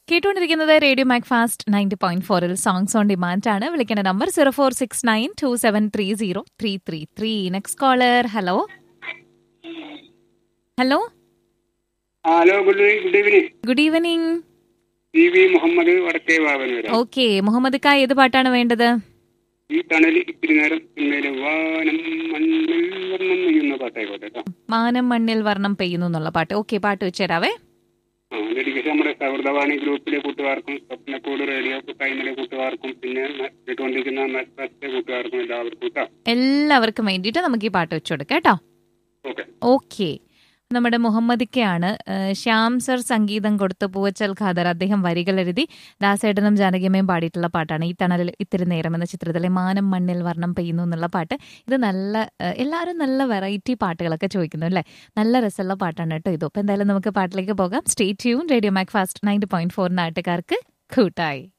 കേട്ടുകൊണ്ടിരിക്കുന്നത് radio Mac fast 90.4 songs on demand ആണ്. വിളിക്കേണ്ട number 0469273033. Next collar. Hello hello hello, good evening. Good evening. Muhammad വടക്കേ Vavanoor. Okay Muhammad ക, ഏത് പാട്ടാണ് വേണ്ടത്? ഈ തണലിൽ ഇത്തിരി നേരം പിന്നീട് വാനം മണ്ണിൽ വർണ്ണം നെയ്യുന്ന പാട്ടായിക്കോട്ടെ കേട്ടോ. മാനം മണ്ണിൽ വർണ്ണം പെയ്യുന്നു എന്നുള്ള പാട്ട്. ഓക്കെ, പാട്ട് വെച്ചുതരാവേ. ഡെഡിക്കേഷൻ നമ്മുടെ സൗഹൃദവാണി ഗ്രൂപ്പിലെ കൂട്ടുകാർക്കും, സ്വപ്നക്കൂട് റേഡിയോ ടൈമിലെ കൂട്ടുകാർക്കും, പിന്നെ കേട്ടുകൊണ്ടിരിക്കുന്ന കൂട്ടുകാർക്കും എല്ലാവർക്കും. എല്ലാവർക്കും വേണ്ടിയിട്ട് നമുക്ക് ഈ പാട്ട് വെച്ചു കൊടുക്കാം കേട്ടോ. ഓക്കെ, നമ്മുടെ മുഹമ്മദിക്കയാണ്. ശ്യാം സർ സംഗീതം കൊടുത്ത് പൂവച്ചൽ ഖാദർ അദ്ദേഹം വരികൾ എഴുതി ദാസേട്ടനും ജാനകിയമ്മയും പാടിയിട്ടുള്ള പാട്ടാണ് ഈ തണലിൽ ഇത്തിരി നേരം എന്ന ചിത്രത്തിലെ മാനം മണ്ണിൽ വർണ്ണം പെയ്യുന്നു എന്നുള്ള പാട്ട്. ഇത് നല്ല എല്ലാവരും നല്ല വെറൈറ്റി പാട്ടുകളൊക്കെ ചോദിക്കുന്നു അല്ലേ. നല്ല രസമുള്ള പാട്ടാണ് കേട്ടോ ഇത്. അപ്പോൾ എന്തായാലും നമുക്ക് പാട്ടിലേക്ക് പോകാം. Stay tune. Radio Mac fast 90.4 നാട്ടുകാർക്ക് കൂട്ടായി.